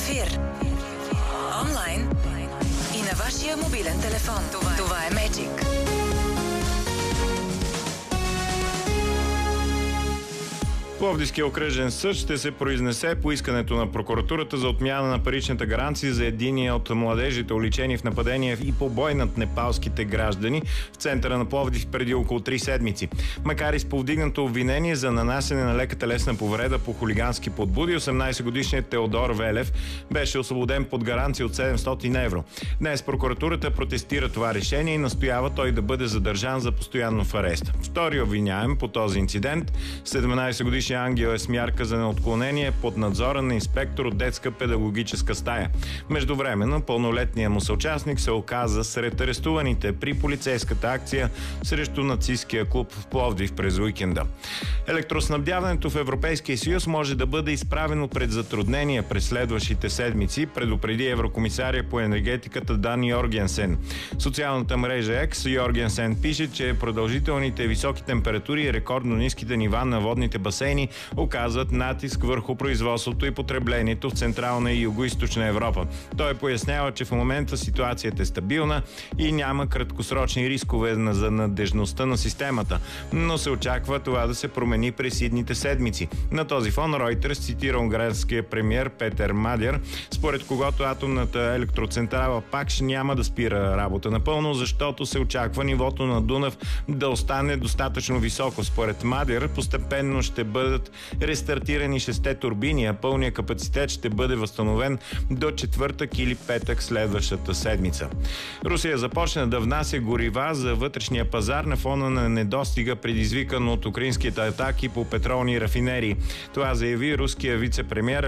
ефир. Онлайн и на вашия мобилен телефон. Това е Magic. Пловдивския окръжен съд ще се произнесе по искането на прокуратурата за отмяна на паричната гаранция за единия от младежите, уличени в нападение и побой над непалските граждани в центъра на Пловдив преди около 3 седмици. Макар и с повдигнато обвинение за нанасене на лека телесна повреда по хулигански подбуди, 18-годишният Теодор Велев беше освободен под гаранция от 700 евро. Днес прокуратурата протестира това решение и настоява той да бъде задържан за постоянно в арест. Втори обвиняем по този инцидент, 17-годишният Ангел, е с мярка за неотклонение под надзора на инспектор от детска педагогическа стая. Междувременно пълнолетният му съучастник се оказа сред арестуваните при полицейската акция срещу нацистския клуб в Пловдив през уикенда. Електроснабдяването в Европейския съюз може да бъде изправено пред затруднения през следващите седмици, предупреди еврокомисаря по енергетиката Дан Йоргенсен. Социалната мрежа X Йоргенсен пише, че продължителните високи температури и рекордно ниските нива на водните басейни оказват натиск върху производството и потреблението в Централна и Югоизточна Европа. Той пояснява, че в момента ситуацията е стабилна и няма краткосрочни рискове за надежността на системата, но се очаква това да се промени през идните седмици. На този фон Reuters цитира унгарския премиер Петър Мадяр, според когото атомната електроцентрала пак няма да спира работа напълно, защото се очаква нивото на Дунав да остане достатъчно високо. Според Мадяр постепенно ще бъдат рестартирани 6 турбини, а пълния капацитет ще бъде възстановен до четвъртък или петък следващата седмица. Русия започна да внася горива за вътрешния пазар на фона на недостига, предизвикан от украинските атаки по петролни рафинерии. Това заяви руския вице-премиер